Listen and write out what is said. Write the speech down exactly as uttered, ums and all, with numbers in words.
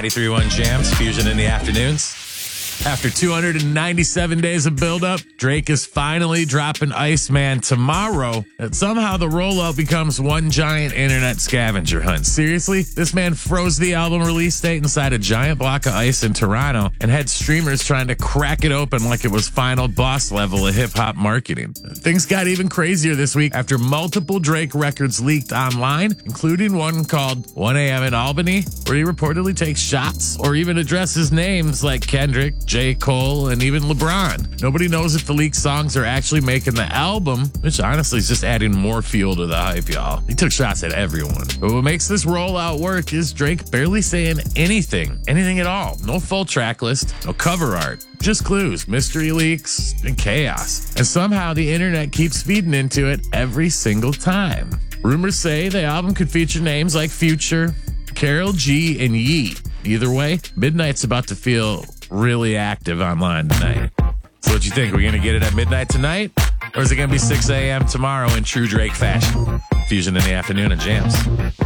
ninety-three point one Jams, Fusion in the afternoons. After two hundred ninety-seven days of buildup, Drake is finally dropping Iceman tomorrow. And somehow the rollout becomes one giant internet scavenger hunt. Seriously? This man froze the album release date inside a giant block of ice in Toronto and had streamers trying to crack it open like it was final boss level of hip-hop marketing. Things got even crazier this week after multiple Drake records leaked online, including one called one a.m. in Albany, where he reportedly takes shots or even addresses names like Kendrick, J. Cole, and even LeBron. Nobody knows if the leaked songs are actually making the album, which honestly is just adding more fuel to the hype, y'all. He took shots at everyone. But what makes this rollout work is Drake barely saying anything, anything at all. No full track list, no cover art. Just clues, mystery leaks, and chaos. And somehow the internet keeps feeding into it every single time. Rumors say the album could feature names like Future, Karol G, and Yee. Either way, Midnight's about to feel really active online tonight. So what you think? Are we going to get it at midnight tonight? Or is it going to be six a.m. tomorrow in true Drake fashion? Fusion in the afternoon and Jams.